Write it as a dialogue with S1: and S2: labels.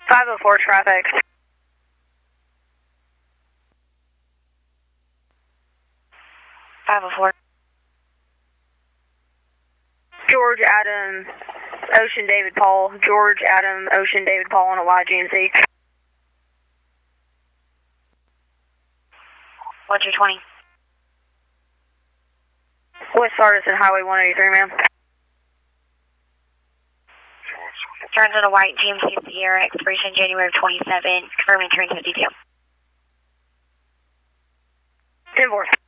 S1: 504 traffic. 504. George, Adam, Ocean, David, Paul. George, Adam, Ocean, David, Paul on a YGMC. What's your 20? West Artisan Highway 183, ma'am. Turns on a white GMC Sierra, expiration January of 27, confirming train to detail. 10-4.